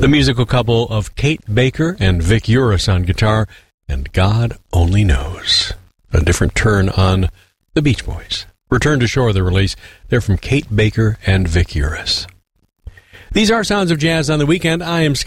The musical couple of Kate Baker and Vic Uris on guitar, and God Only Knows. A different turn on the Beach Boys. Return to Shore, the release. They're from Kate Baker and Vic Uris. These are Sounds of Jazz on the Weekend. I am Scott